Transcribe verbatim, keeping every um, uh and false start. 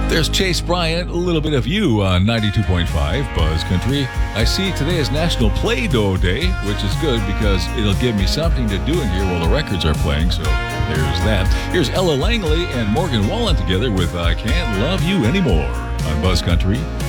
There's Chase Bryant, a little bit of you on ninety-two point five Buzz Country. I see today is National Play-Doh Day, which is good because it'll give me something to do in here while the records are playing, so there's that. Here's Ella Langley and Morgan Wallen together with I Can't Love You Anymore on Buzz Country.